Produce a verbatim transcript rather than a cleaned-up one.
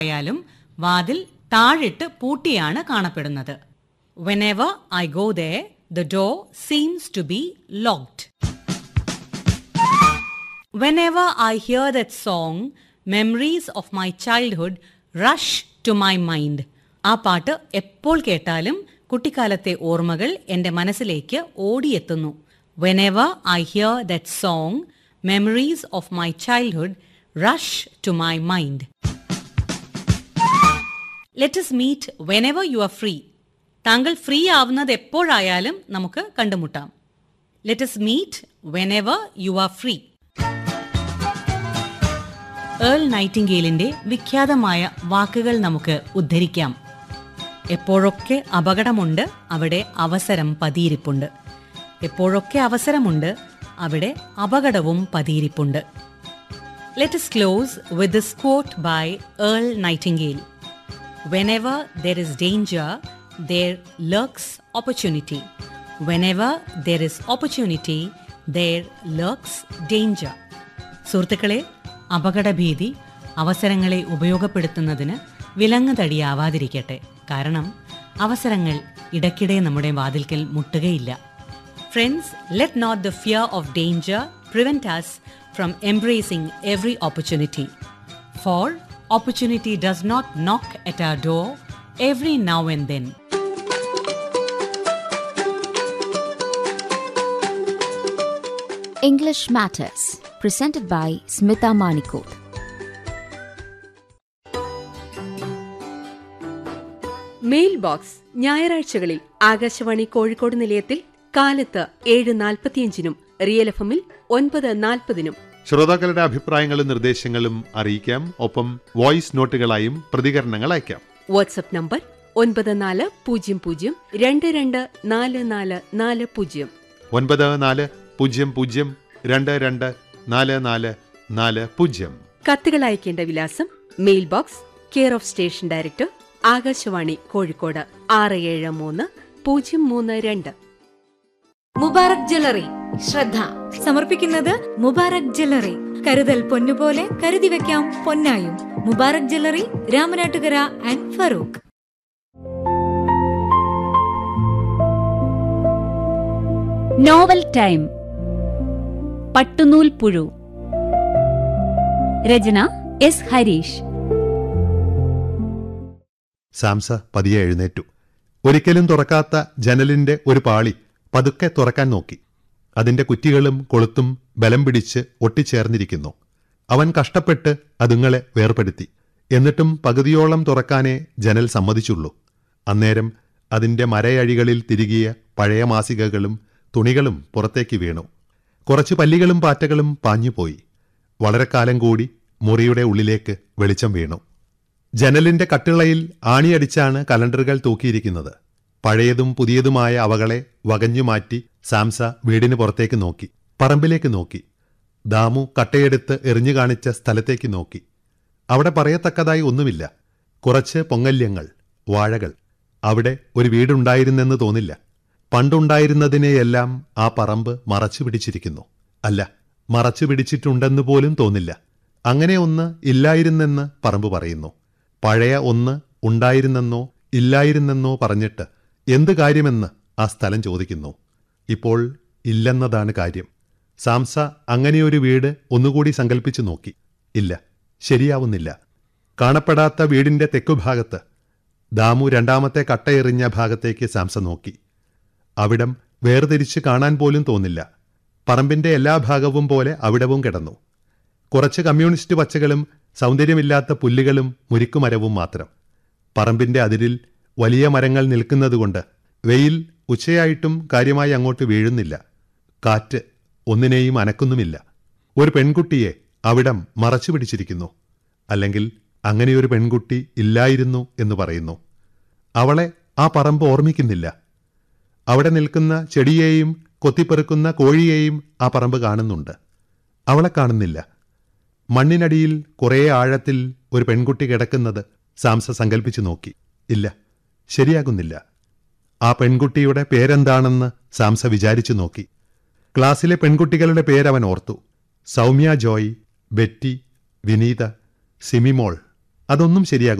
ആയാലും വാതിൽ താഴിട്ട് പൂട്ടിയാണ് കാണപ്പെടുന്നത്. Whenever I go there, the door seems to be locked. Whenever I hear that song, memories of my childhood rush to my mind. ആ പാട്ട് എപ്പോൾ കേട്ടാലും കുട്ടിക്കാലത്തെ ഓർമ്മകൾ എൻ്റെ മനസ്സിലേക്ക് ഓടിയെത്തുന്നു. Whenever I hear that song, memories of my childhood rush to my mind. Let us meet whenever you are free. താങ്കൾ free ആവുന്നത് എപ്പോഴായാലും നമുക്ക് കണ്ടുമുട്ടാം. Let us meet whenever you are free. Earl നൈറ്റിംഗേലിന്റെ വിഖ്യാതമായ വാക്കുകൾ നമുക്ക് ഉദ്ധരിക്കാം. എപ്പോഴൊക്കെ അപകടമുണ്ട് അവിടെ അവസരം പതിയിരിപ്പുണ്ട്. എപ്പോഴൊക്കെ അവസരമുണ്ട് അവിടെ അപകടവും പതിയിരിപ്പുണ്ട്. Let us close with this quote by Earl Nightingale. Whenever there is danger, there lurks opportunity. Whenever there is opportunity, there lurks danger. സുഹൃത്തുക്കളെ, അപകടഭീതി അവസരങ്ങളെ ഉപയോഗപ്പെടുത്തുന്നതിന് വിലങ്ങ് തടിയാവാതിരിക്കട്ടെ. കാരണം അവസരങ്ങൾ ഇടയ്ക്കിടെ നമ്മുടെ വാതിൽക്കൽ മുട്ടുകയില്ല. Friends, let not the fear of danger prevent us from embracing every opportunity. For opportunity does not knock at our door every now and then. English Matters, presented by Smita Manikot. Mail box ഞായറാഴ്ചകളിൽ ആകാശവാണി കോഴിക്കോട് നിലയത്തിൽ കാലത്ത് ഏഴ് നാൽപ്പത്തിയഞ്ചിനും real F എമ്മിൽ ഒൻപത് നാൽപ്പതിനും ശ്രോതാക്കളുടെ അഭിപ്രായങ്ങളും നിർദ്ദേശങ്ങളും അറിയിക്കാം. ഒപ്പം വോയിസ് നോട്ടുകളായും പ്രതികരണങ്ങൾ അയക്കാം. വാട്സ്ആപ്പ് നമ്പർ ഒൻപത് നാല് പൂജ്യം പൂജ്യം രണ്ട് രണ്ട് നാല് നാല് നാല് പൂജ്യം ഒൻപത് നാല് പൂജ്യം പൂജ്യം രണ്ട് രണ്ട് നാല് നാല് നാല് പൂജ്യം. കത്തുകൾ അയക്കേണ്ട വിലാസം mail box, care of station director, Akashvani Kozhikode ആറ് ഏഴ് മൂന്ന് പൂജ്യം മൂന്ന് രണ്ട്. മുബാറക് ജ്വല്ലറി ശ്രദ്ധ സമർപ്പിക്കുന്നത് മുബാറക് ജ്വല്ലറി. കരുതൽ പൊന്നുപോലെ കരുതി വെക്കാം പൊന്നായും. Mubarak jewellery, Ramanattukara and Farooq. Novel time. പട്ടുനൂൽ പുഴു. രചന എസ് ഹരീഷ്. സാംസ പതിയെ എഴുന്നേറ്റു. ഒരിക്കലും തുറക്കാത്ത ജനലിന്റെ ഒരു പാളി പതുക്കെ തുറക്കാൻ നോക്കി. അതിന്റെ കുറ്റികളും കൊളുത്തും ബലം പിടിച്ച് ഒട്ടിച്ചേർന്നിരിക്കുന്നു. അവൻ കഷ്ടപ്പെട്ട് അതുങ്ങളെ വേർപെടുത്തി. എന്നിട്ടും പകുതിയോളം തുറക്കാനേ ജനൽ സമ്മതിച്ചുള്ളൂ. അന്നേരം അതിന്റെ മരയഴികളിൽ തിരികിയ പഴയ മാസികകളും തുണികളും പുറത്തേക്ക് വീണു. കുറച്ച് പല്ലികളും പാറ്റകളും പാഞ്ഞുപോയി. വളരെ കാലം കൂടി മുറിയുടെ ഉള്ളിലേക്ക് വെളിച്ചം വീണു. ജനലിന്റെ കട്ടിളയിൽ ആണിയടിച്ചാണ് കലണ്ടറുകൾ തൂക്കിയിരിക്കുന്നത്. പഴയതും പുതിയതുമായ അവകളെ വകഞ്ഞുമാറ്റി സാംസ വീടിന് പുറത്തേക്ക് നോക്കി. പറമ്പിലേക്ക് നോക്കി. ദാമു കട്ടയെടുത്ത് എറിഞ്ഞു കാണിച്ച സ്ഥലത്തേക്ക് നോക്കി. അവിടെ പറയത്തക്കതായി ഒന്നുമില്ല. കുറച്ച് പൊങ്ങല്യങ്ങൾ, വാഴകൾ. അവിടെ ഒരു വീടുണ്ടായിരുന്നെന്ന് തോന്നില്ല. പണ്ടുണ്ടായിരുന്നതിനെയെല്ലാം ആ പറമ്പ് മറച്ചു പിടിച്ചിരിക്കുന്നു. അല്ല, മറച്ചു പിടിച്ചിട്ടുണ്ടെന്ന് പോലും തോന്നില്ല. അങ്ങനെ ഒന്ന് ഇല്ലായിരുന്നെന്ന് പറമ്പ് പറയുന്നു. പഴയ ഒന്ന് ഉണ്ടായിരുന്നെന്നോ ഇല്ലായിരുന്നെന്നോ പറഞ്ഞിട്ട് എന്ത് കാര്യമെന്ന് ആ സ്ഥലം ചോദിക്കുന്നു. ഇപ്പോൾ ഇല്ലെന്നതാണ് കാര്യം. സാംസ അങ്ങനെയൊരു വീട് ഒന്നുകൂടി സങ്കല്പിച്ചു നോക്കി. ഇല്ല, ശരിയാവുന്നില്ല. കാണപ്പെടാത്ത വീടിന്റെ തെക്കുഭാഗത്ത് ദാമു രണ്ടാമത്തെ കട്ടയെറിഞ്ഞ ഭാഗത്തേക്ക് സാംസ നോക്കി. അവിടം വേർതിരിച്ച് കാണാൻ പോലും തോന്നില്ല. പറമ്പിന്റെ എല്ലാ ഭാഗവും പോലെ അവിടവും കിടന്നു. കുറച്ച് കമ്മ്യൂണിസ്റ്റ് പച്ചകളും സൗന്ദര്യമില്ലാത്ത പുല്ലുകളും മുരിക്കുമരവും മാത്രം. പറമ്പിന്റെ അതിരിൽ വലിയ മരങ്ങൾ നിൽക്കുന്നതുകൊണ്ട് വെയിൽ ഉച്ചയായിട്ടും കാര്യമായി അങ്ങോട്ട് വീഴുന്നില്ല. കാറ്റ് ഒന്നിനെയും അനക്കുന്നുമില്ല. ഒരു പെൺകുട്ടിയെ അവിടം മറച്ചു പിടിച്ചിരിക്കുന്നു. അല്ലെങ്കിൽ അങ്ങനെയൊരു പെൺകുട്ടി ഇല്ലായിരുന്നു എന്ന് പറയുന്നു. അവളെ ആ പറമ്പ് ഓർമ്മിക്കുന്നില്ല. അവിടെ നിൽക്കുന്ന ചെടിയെയും കൊത്തിപ്പെറുക്കുന്ന കോഴിയെയും ആ പറമ്പ് കാണുന്നുണ്ട്. അവളെ കാണുന്നില്ല. മണ്ണിനടിയിൽ കുറേ ആഴത്തിൽ ഒരു പെൺകുട്ടി കിടക്കുന്നത് സാംസ സങ്കല്പിച്ചു നോക്കി. ഇല്ല, ശരിയാകുന്നില്ല. ആ പെൺകുട്ടിയുടെ പേരെന്താണെന്ന് സാംസ വിചാരിച്ചു നോക്കി. ക്ലാസ്സിലെ പെൺകുട്ടികളുടെ പേരവൻ ഓർത്തു. സൗമ്യ ജോയ്, ബെറ്റി, വിനീത, സിമിമോൾ. അതൊന്നും ശരിയാകും